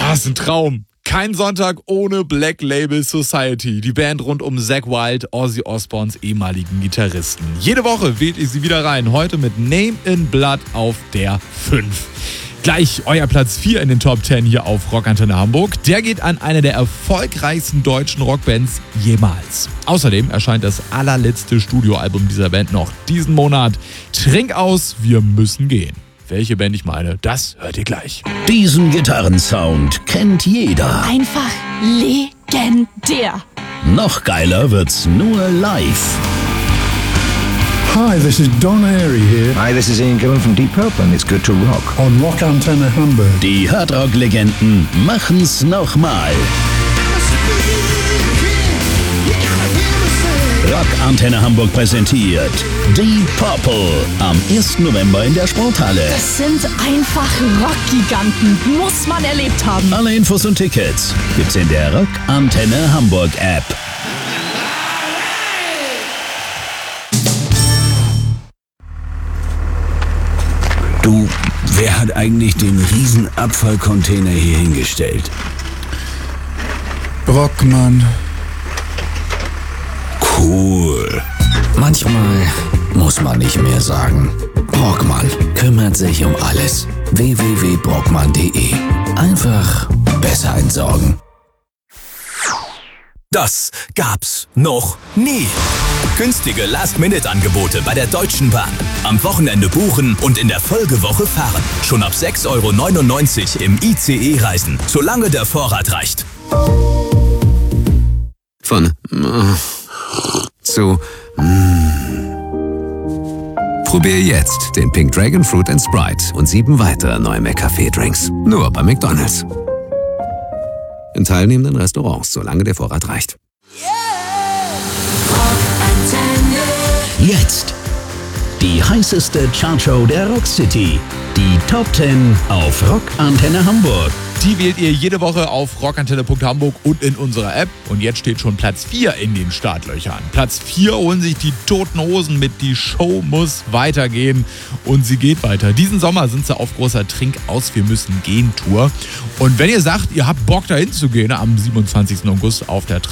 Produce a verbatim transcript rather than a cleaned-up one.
Ah, ist ein Traum. Kein Sonntag ohne Black Label Society, die Band rund um Zakk Wylde, Ozzy Osbournes ehemaligen Gitarristen. Jede Woche wählt ich sie wieder rein, heute mit Name in Blood auf der fünf. Gleich euer Platz vier in den Top zehn hier auf Rockantenne Hamburg. Der geht an eine der erfolgreichsten deutschen Rockbands jemals. Außerdem erscheint das allerletzte Studioalbum dieser Band noch diesen Monat. Trink aus, wir müssen gehen. Welche Band ich meine, das hört ihr gleich. Diesen Gitarrensound kennt jeder. Einfach legendär. Noch geiler wird's nur live. Hi, this is Don Airey here Hi, this is Ian Gillan from Deep Purple and it's good to rock. on Rockantenne Hamburg. Die Hardrock-Legenden machen's nochmal. Rockantenne Hamburg präsentiert Deep Purple am ersten November in der Sporthalle. Das sind einfach Rockgiganten. Muss man erlebt haben. Alle Infos und Tickets gibt's in der Rockantenne Hamburg App. Du, wer hat eigentlich den riesen Abfallcontainer hier hingestellt? Brockmann. Cool. Manchmal muss man nicht mehr sagen. Brockmann kümmert sich um alles. w w w punkt brockmann punkt de. Einfach besser entsorgen. Das gab's noch nie. Günstige Last-Minute-Angebote bei der Deutschen Bahn. Am Wochenende buchen und in der Folgewoche fahren. Schon ab sechs Euro neunundneunzig im I C E reisen, solange der Vorrat reicht. Von äh, zu mm. Probier jetzt den Pink Dragon Fruit and Sprite und sieben weitere neue McCafé-Drinks. Nur bei McDonald's. In teilnehmenden Restaurants, solange der Vorrat reicht. Jetzt die heißeste Chartshow der Rock City. Die Top zehn auf Rockantenne Hamburg. Die wählt ihr jede Woche auf rockantenne punkt hamburg und in unserer App. Und jetzt steht schon Platz vier in den Startlöchern. Platz vier holen sich die Toten Hosen mit Die Show muss weitergehen. Und sie geht weiter. Diesen Sommer sind sie auf großer Trink aus, wir müssen gehen Tour. Und wenn ihr sagt, ihr habt Bock dahin zu gehen am siebenundzwanzigsten August auf der